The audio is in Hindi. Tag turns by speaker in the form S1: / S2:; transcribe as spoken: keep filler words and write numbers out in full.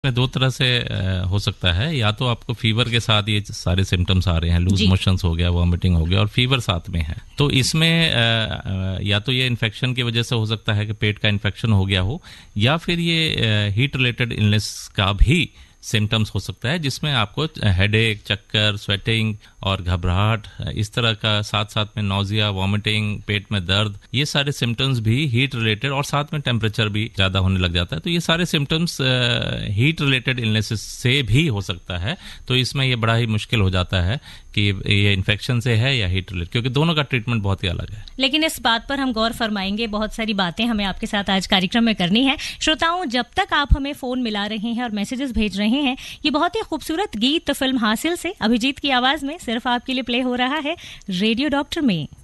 S1: में दो तरह से हो सकता है, या तो आपको फीवर के साथ ये सारे सिम्टम्स आ रहे हैं, लूज मोशंस हो गया, वॉमिटिंग हो गया और फीवर साथ में है, तो इसमें या तो ये इन्फेक्शन की वजह से हो सकता है कि पेट का इन्फेक्शन हो गया हो, या फिर ये हीट रिलेटेड इलनेस का भी सिम्टम्स हो सकता है, जिसमें आपको हेडेक, चक्कर, स्वेटिंग और घबराहट, इस तरह का, साथ साथ में नोजिया, वॉमिटिंग, पेट में दर्द, ये सारे सिम्टम्स भी हीट रिलेटेड, और साथ में टेम्परेचर भी ज़्यादा होने लग जाता है। तो ये सारे सिम्टम्स हीट रिलेटेड इलनेसेस से भी हो सकता है। तो इसमें ये बड़ा ही मुश्किल हो जाता है कि ये इन्फेक्शन से है या हीट रिलेटेड, क्योंकि दोनों का ट्रीटमेंट बहुत ही अलग है।
S2: लेकिन इस बात पर हम गौर फरमाएंगे, बहुत सारी बातें हमें आपके साथ आज कार्यक्रम में करनी है। श्रोताओं, जब तक आप हमें फोन मिला रहे हैं और मैसेजेस भेज रहे हैं, ये बहुत ही खूबसूरत गीत फिल्म हासिल से अभिजीत की आवाज में सिर्फ आपके लिए प्ले हो रहा है रेडियो डॉक्टर में।